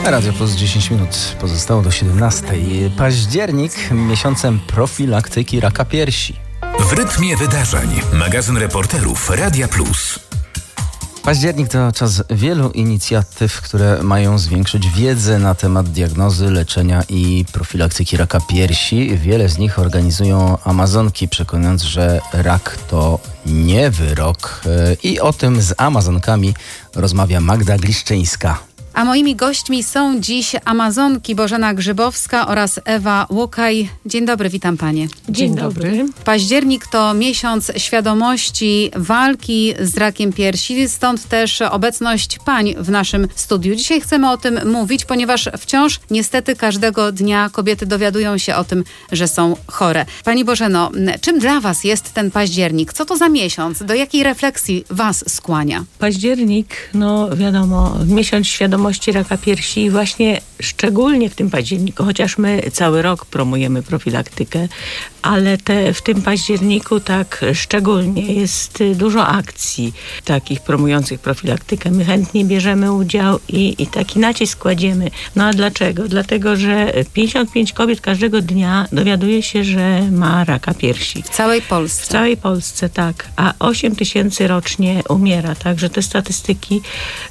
Radio Plus 10 minut pozostało do 17. Październik miesiącem profilaktyki raka piersi. W rytmie wydarzeń. Magazyn reporterów Radia Plus. Październik to czas wielu inicjatyw, które mają zwiększyć wiedzę na temat diagnozy, leczenia i profilaktyki raka piersi. Wiele z nich organizują Amazonki, przekonując, że rak to nie wyrok. I o tym z Amazonkami rozmawia Magda Gliszczyńska. A moimi gośćmi są dziś Amazonki Bożena Grzybowska oraz Ewa Łukaj. Dzień dobry, witam panie. Dzień dobry. Październik to miesiąc świadomości walki z rakiem piersi, stąd też obecność pań w naszym studiu. Dzisiaj chcemy o tym mówić, ponieważ wciąż niestety każdego dnia kobiety dowiadują się o tym, że są chore. Pani Bożeno, czym dla was jest ten październik? Co to za miesiąc? Do jakiej refleksji was skłania? Październik, wiadomo, miesiąc świadomości raka piersi i właśnie szczególnie w tym październiku, chociaż my cały rok promujemy profilaktykę, ale w tym październiku tak szczególnie jest dużo akcji takich promujących profilaktykę. My chętnie bierzemy udział i taki nacisk kładziemy. No a dlaczego? Dlatego, że 55 kobiet każdego dnia dowiaduje się, że ma raka piersi. W całej Polsce? W całej Polsce, tak. A 8 tysięcy rocznie umiera. Także te statystyki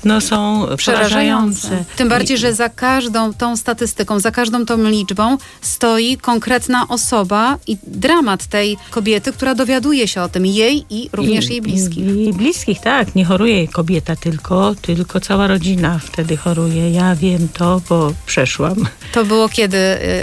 są przerażające. Tym bardziej, że za każdą tą statystyką, za każdą tą liczbą stoi konkretna osoba i dramat tej kobiety, która dowiaduje się o tym, jej i również jej bliskich. Jej bliskich, tak. Nie choruje jej kobieta tylko cała rodzina wtedy choruje. Ja wiem to, bo przeszłam. To było kiedy,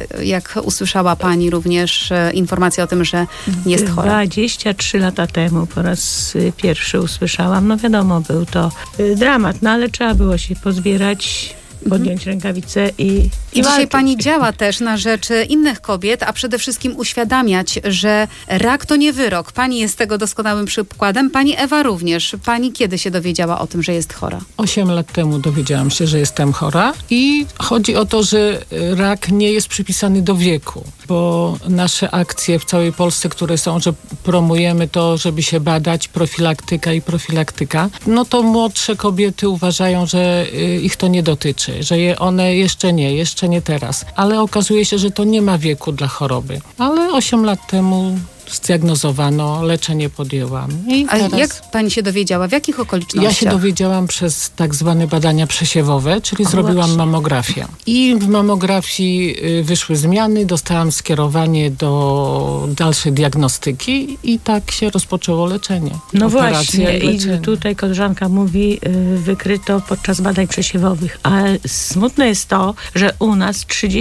jak usłyszała pani również informację o tym, że jest chora? 23 lata temu po raz pierwszy usłyszałam. Wiadomo, był to dramat, ale trzeba było się pozbierać, podjąć rękawice i dzisiaj walczyć. pani działa też na rzecz innych kobiet, a przede wszystkim uświadamiać, że rak to nie wyrok. Pani jest tego doskonałym przykładem. Pani Ewa również. Pani kiedy się dowiedziała o tym, że jest chora? 8 lat temu dowiedziałam się, że jestem chora i chodzi o to, że rak nie jest przypisany do wieku, bo nasze akcje w całej Polsce, które są, że promujemy to, żeby się badać, profilaktyka, to młodsze kobiety uważają, że ich to nie dotyczy, że one jeszcze nie teraz. Ale okazuje się, że to nie ma wieku dla choroby. Ale 8 lat temu zdiagnozowano, leczenie podjęłam. A jak pani się dowiedziała? W jakich okolicznościach? Ja się dowiedziałam przez tak zwane badania przesiewowe, czyli zrobiłam mamografię. I w mamografii wyszły zmiany, dostałam skierowanie do dalszej diagnostyki i tak się rozpoczęło leczenie. Właśnie. I tutaj koleżanka mówi, wykryto podczas badań przesiewowych. Ale smutne jest to, że u nas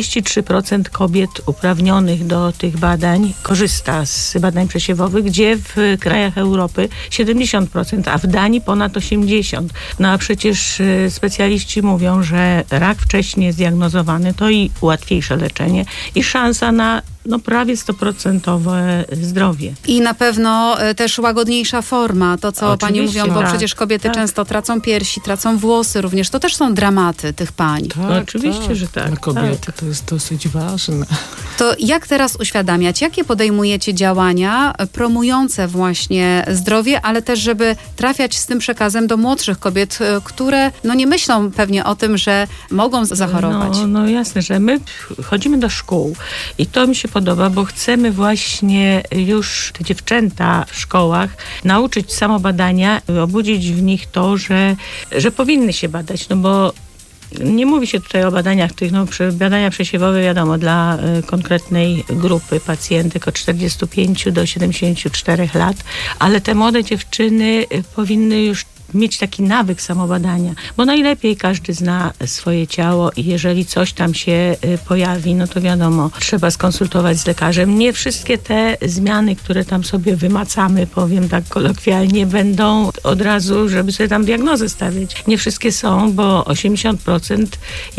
33% kobiet uprawnionych do tych badań korzysta z badań przesiewowych, gdzie w krajach Europy 70%, a w Danii ponad 80%. A przecież specjaliści mówią, że rak wcześnie zdiagnozowany to i łatwiejsze leczenie i szansa na prawie 100% zdrowie. I na pewno też łagodniejsza forma, to co pani mówią, bo przecież kobiety często tracą piersi, tracą włosy również. To też są dramaty tych pań. Oczywiście, że tak. Dla kobiety to jest dosyć ważne. To jak teraz uświadamiać? Jakie podejmujecie działania promujące właśnie zdrowie, ale też żeby trafiać z tym przekazem do młodszych kobiet, które nie myślą pewnie o tym, że mogą zachorować? Jasne, że my chodzimy do szkół i to mi się podoba, bo chcemy właśnie już te dziewczęta w szkołach nauczyć samobadania, obudzić w nich to, że powinny się badać, bo nie mówi się tutaj o badaniach tych, badania przesiewowe wiadomo, dla konkretnej grupy pacjentek od 45 do 74 lat, ale te młode dziewczyny powinny już mieć taki nawyk samobadania, bo najlepiej każdy zna swoje ciało i jeżeli coś tam się pojawi, to wiadomo, trzeba skonsultować z lekarzem. Nie wszystkie te zmiany, które tam sobie wymacamy, powiem tak kolokwialnie, będą od razu, żeby sobie tam diagnozę stawiać. Nie wszystkie są, bo 80%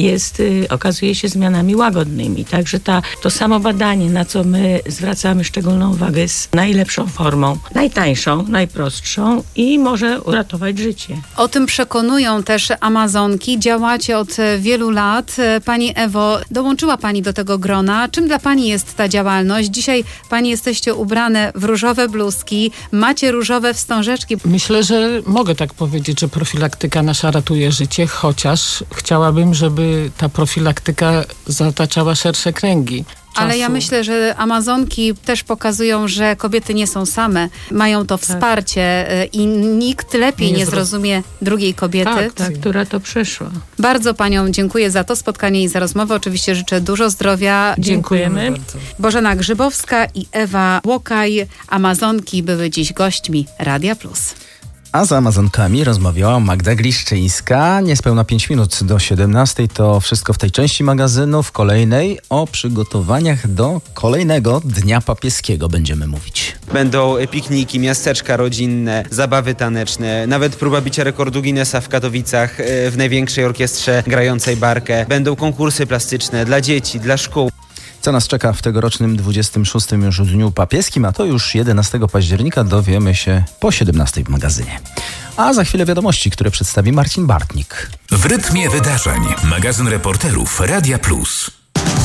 okazuje się zmianami łagodnymi. Także to samobadanie, na co my zwracamy szczególną uwagę, jest najlepszą formą, najtańszą, najprostszą i może uratować uratować życie. O tym przekonują też Amazonki. Działacie od wielu lat. Pani Ewo, dołączyła Pani do tego grona. Czym dla Pani jest ta działalność? Dzisiaj Pani jesteście ubrane w różowe bluzki, macie różowe wstążeczki. Myślę, że mogę tak powiedzieć, że profilaktyka nasza ratuje życie, chociaż chciałabym, żeby ta profilaktyka zataczała szersze kręgi. Ale ja myślę, że Amazonki też pokazują, że kobiety nie są same. Mają to wsparcie i nikt lepiej nie zrozumie drugiej kobiety. Tak, która to przeszła. Bardzo Paniom dziękuję za to spotkanie i za rozmowę. Oczywiście życzę dużo zdrowia. Dziękujemy. Bardzo. Bożena Grzybowska i Ewa Łokaj. Amazonki były dziś gośćmi Radia Plus. A z Amazonkami rozmawiała Magda Gliszczyńska. Niespełna 5 minut do 17. To wszystko w tej części magazynu. W kolejnej o przygotowaniach do kolejnego Dnia Papieskiego będziemy mówić. Będą pikniki, miasteczka rodzinne, zabawy taneczne, nawet próba bicia rekordu Guinnessa w Katowicach w największej orkiestrze grającej barkę. Będą konkursy plastyczne dla dzieci, dla szkół. Co nas czeka w tegorocznym 26. już Dniu Papieskim, a to już 11 października dowiemy się po 17 w magazynie. A za chwilę wiadomości, które przedstawi Marcin Bartnik. W rytmie wydarzeń. Magazyn reporterów Radia Plus.